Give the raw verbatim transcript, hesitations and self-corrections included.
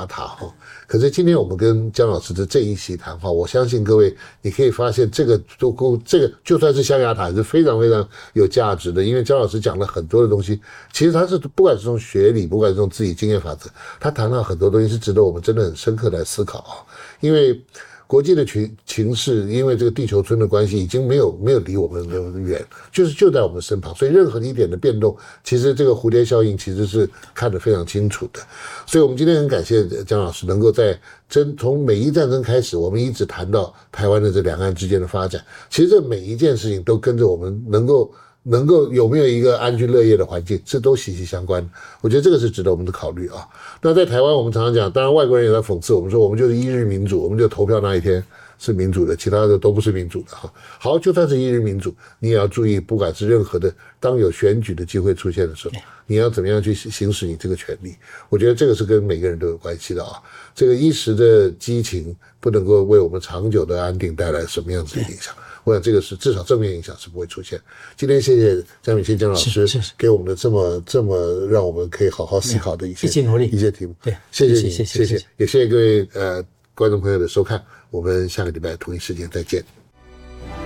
牙塔哈。可是今天我们跟江老师的这一席谈话，我相信各位你可以发现这个都这个就算是象牙塔是非常非常有价值的，因为江老师讲了很多的东西，其实他是不管是从学理，不管是从自己经验法则，他谈到很多东西是值得我们真的很深刻来思考啊，因为。国际的情情势，因为这个地球村的关系，已经没有没有离我们的远，就是就在我们身旁，所以任何一点的变动，其实这个蝴蝶效应其实是看得非常清楚的。所以我们今天很感谢江老师能够在真从美伊战争开始，我们一直谈到台湾的这两岸之间的发展，其实这每一件事情都跟着我们能够。能够有没有一个安居乐业的环境，这都息息相关。我觉得这个是值得我们的考虑啊。那在台湾，我们常常讲，当然外国人也在讽刺我们说，我们就是一日民主，我们就投票那一天是民主的，其他的都不是民主的哈。好，就算是一日民主，你也要注意，不管是任何的，当有选举的机会出现的时候，你要怎么样去行使你这个权利？我觉得这个是跟每个人都有关系的啊。这个一时的激情不能够为我们长久的安定带来什么样子的影响。我想这个是至少正面影响是不会出现。今天谢谢江敏信江老师给我们的这么这么让我们可以好好思考的一些一起努力一些题目。 对， 谢谢你， 谢谢谢谢，也谢谢各位呃观众朋友的收看。我们下个礼拜同一时间再见。